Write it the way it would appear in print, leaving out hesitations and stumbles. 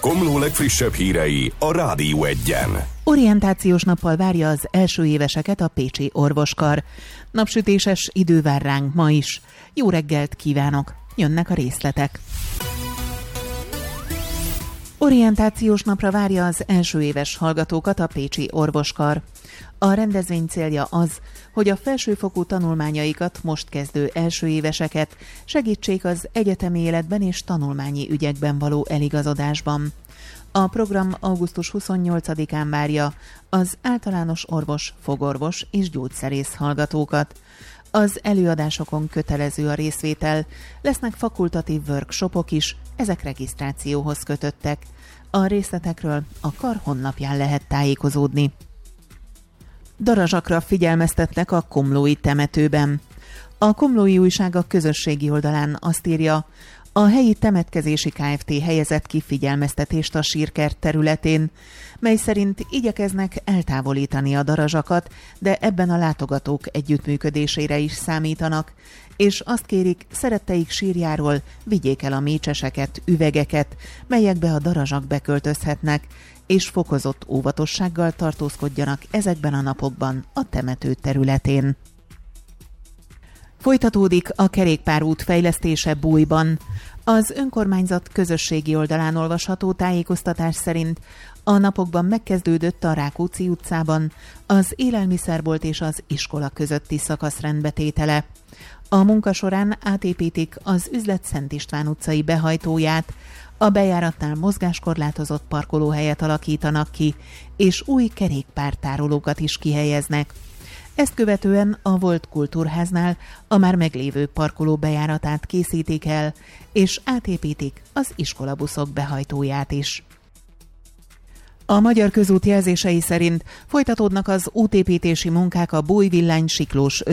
Komló legfrissebb hírei a Rádió Egyen. Orientációs nappal várja az első éveseket a pécsi orvoskar. Napsütéses idő vár ránk ma is. Jó reggelt kívánok! Jönnek a részletek. Orientációs napra várja az első éves hallgatókat a pécsi orvoskar. A rendezvény célja az, hogy a felsőfokú tanulmányaikat most kezdő első éveseket segítsék az egyetemi életben és tanulmányi ügyekben való eligazodásban. A program augusztus 28-án várja az általános orvos, fogorvos és gyógyszerész hallgatókat. Az előadásokon kötelező a részvétel, lesznek fakultatív workshopok is, ezek regisztrációhoz kötöttek. A részletekről a kar honlapján lehet tájékozódni. Darazsakra figyelmeztetnek a komlói temetőben. A Komlói Újság a közösségi oldalán azt írja, a helyi temetkezési Kft. Helyezett ki figyelmeztetést a sírkert területén, mely szerint igyekeznek eltávolítani a darazsakat, de ebben a látogatók együttműködésére is számítanak, és azt kérik, szeretteik sírjáról vigyék el a mécseseket, üvegeket, melyekbe a darazsak beköltözhetnek, és fokozott óvatossággal tartózkodjanak ezekben a napokban a temető területén. Folytatódik a kerékpárút fejlesztése Bújban. Az önkormányzat közösségi oldalán olvasható tájékoztatás szerint a napokban megkezdődött a Rákóczi utcában az élelmiszerbolt és az iskola közötti szakasz rendbetétele. A munka során átépítik az üzlet Szent István utcai behajtóját, a bejáratnál mozgáskorlátozott parkolóhelyet alakítanak ki, és új kerékpártárolókat is kihelyeznek. Ezt követően a volt kultúrháznál a már meglévő parkoló bejáratát készítik el, és átépítik az iskolabuszok behajtóját is. A Magyar Közút jelzései szerint folytatódnak az útépítési munkák a Búj-Villány-Siklós